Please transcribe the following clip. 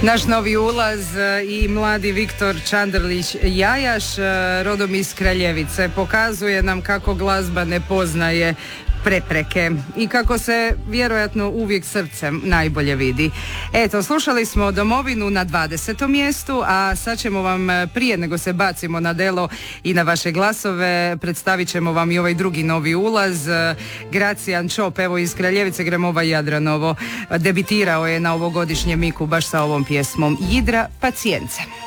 Naš novi ulaz i mladi Viktor Čandrlić Jajaš, rodom iz Kraljevice, pokazuje nam kako glazba ne poznaje prepreke i kako se vjerojatno uvijek srcem najbolje vidi. Eto, slušali smo Domovinu na 20. mjestu, a sad ćemo vam, prije nego se bacimo na delo i na vaše glasove, predstavit ćemo vam i ovaj drugi novi ulaz. Gracijan Čop, evo iz Kraljevice, Gremova Jadranovo, debitirao je na ovogodišnjem Miku baš sa ovom pjesmom Jidra pacijence.